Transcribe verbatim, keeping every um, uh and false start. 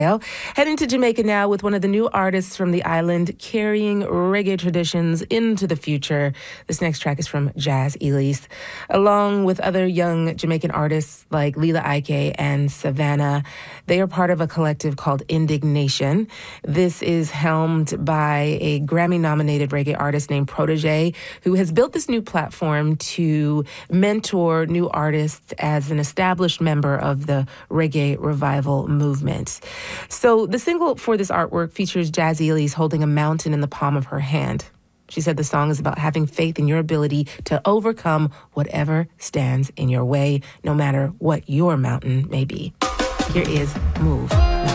Heading to Jamaica now with one of the new artists from the island carrying reggae traditions into the future. This next track is from Jazz Elise. Along with other young Jamaican artists like Lila Ike and Savannah, they are part of a collective called Indignation. This is helmed by a Grammy-nominated reggae artist named Protege, who has built this new platform to mentor new artists as an established member of the reggae revival movement. So the single for this artwork features Jazz Elise holding a mountain in the palm of her hand. She said the song is about having faith in your ability to overcome whatever stands in your way, no matter what your mountain may be. Here is Move.